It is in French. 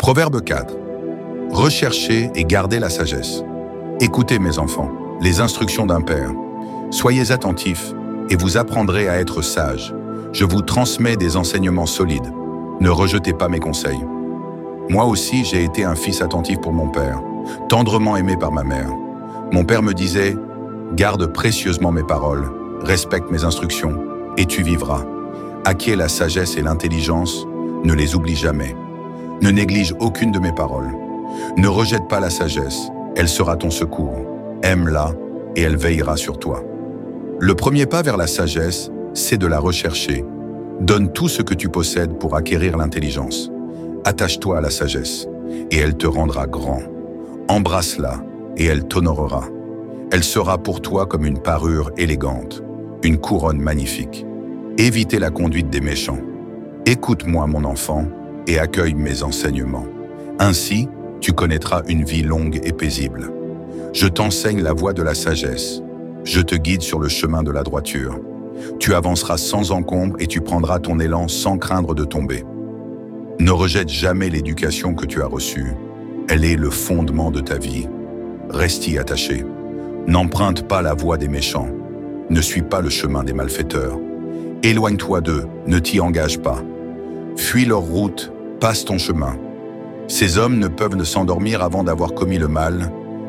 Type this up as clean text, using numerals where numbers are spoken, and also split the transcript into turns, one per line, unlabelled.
Proverbe 4. Recherchez et gardez la sagesse. Écoutez mes enfants, les instructions d'un père. Soyez attentifs et vous apprendrez à être sages. Je vous transmets des enseignements solides. Ne rejetez pas mes conseils. Moi aussi, j'ai été un fils attentif pour mon père, tendrement aimé par ma mère. Mon père me disait « Garde précieusement mes paroles, respecte mes instructions, et tu vivras. Acquiers la sagesse et l'intelligence, ne les oublie jamais. Ne néglige aucune de mes paroles. Ne rejette pas la sagesse, elle sera ton secours. Aime-la et elle veillera sur toi. » Le premier pas vers la sagesse, c'est de la rechercher. Donne tout ce que tu possèdes pour acquérir l'intelligence. Attache-toi à la sagesse, et elle te rendra grand. Embrasse-la, et elle t'honorera. Elle sera pour toi comme une parure élégante, une couronne magnifique. Évitez la conduite des méchants. Écoute-moi, mon enfant, et accueille mes enseignements. Ainsi, tu connaîtras une vie longue et paisible. Je t'enseigne la voie de la sagesse. Je te guide sur le chemin de la droiture. Tu avanceras sans encombre et tu prendras ton élan sans craindre de tomber. Ne rejette jamais l'éducation que tu as reçue. Elle est le fondement de ta vie. Reste y attaché. N'emprunte pas la voie des méchants. Ne suis pas le chemin des malfaiteurs. Éloigne-toi d'eux, ne t'y engage pas. Fuis leur route, passe ton chemin. Ces hommes ne peuvent s'endormir avant d'avoir commis le mal,